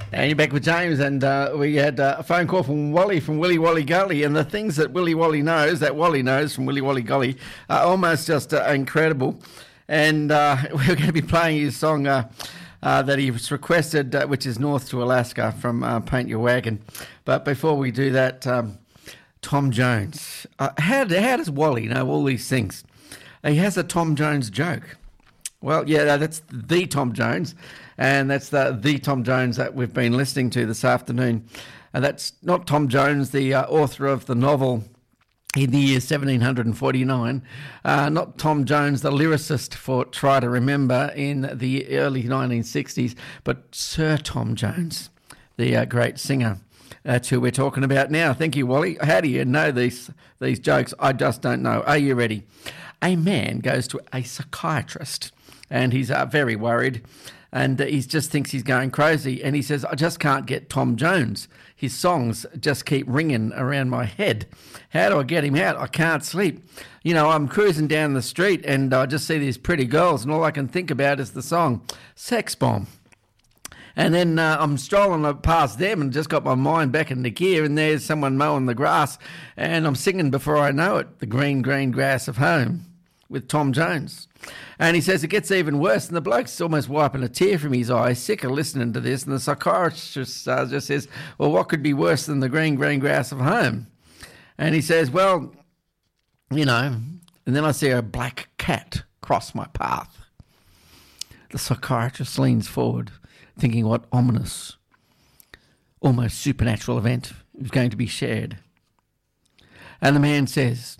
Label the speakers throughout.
Speaker 1: And you're back with James, and we had a phone call from Wally from Willy Wally Gully, and the things that Willy Wally knows, that Wally knows from Willy Wally Gully, are almost just incredible. And we're going to be playing his song that he was requested, which is North to Alaska from Paint Your Wagon. But before we do that, Tom Jones. How does Wally know all these things? He has a Tom Jones joke. Well, yeah, that's the Tom Jones, and that's the Tom Jones that we've been listening to this afternoon. And that's not Tom Jones, the author of the novel in the year 1749, not Tom Jones, the lyricist for Try to Remember in the early 1960s, but Sir Tom Jones, the great singer. That's who we're talking about now. Thank you, Wally. How do you know these jokes? I just don't know. Are you ready? A man goes to a psychiatrist, and he's very worried, and he just thinks he's going crazy. And he says, I just can't get Tom Jones. His songs just keep ringing around my head. How do I get him out? I can't sleep. You know, I'm cruising down the street, and I just see these pretty girls, and all I can think about is the song Sex Bomb. And then I'm strolling past them and just got my mind back into gear, and there's someone mowing the grass, and I'm singing before I know it, The Green, Green Grass of Home with Tom Jones. And he says it gets even worse, and the bloke's almost wiping a tear from his eye, sick of listening to this, and the psychiatrist just says, well, what could be worse than the green, green grass of home? And he says, well, you know, and then I see a black cat cross my path. The psychiatrist leans forward, thinking what ominous, almost supernatural event is going to be shared. And the man says,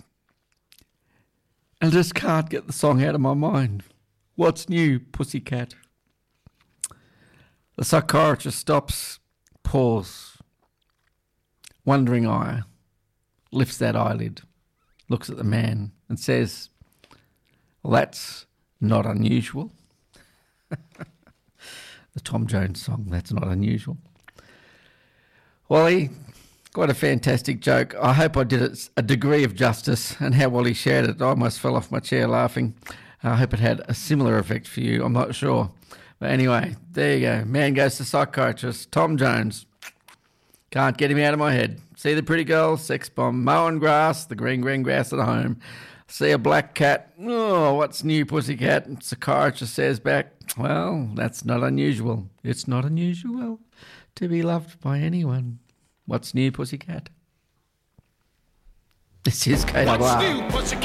Speaker 1: I just can't get the song out of my mind. What's new, pussycat? The psychiatrist stops, pauses, wondering eye, lifts that eyelid, looks at the man and says, well, that's not unusual. The Tom Jones song, that's not unusual. Wally, what a fantastic joke. I hope I did it a degree of justice, and how Wally shared it, I almost fell off my chair laughing. I hope it had a similar effect for you. I'm not sure. But anyway, there you go. Man goes to psychiatrist. Tom Jones. Can't get him out of my head. See the pretty girl, sex bomb, mowing grass, the green, green grass at home. See a black cat. Oh, what's new, pussycat? And psychiatrist says back, well, that's not unusual. It's not unusual to be loved by anyone. What's new, pussycat? This is Kate Blah.